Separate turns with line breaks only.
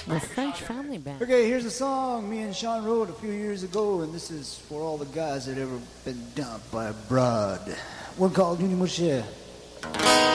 The French Family Band.
Okay, here's a song me and Sean wrote a few years ago, and this is for all the guys that ever been dumped by a broad. One called Nini Moshe.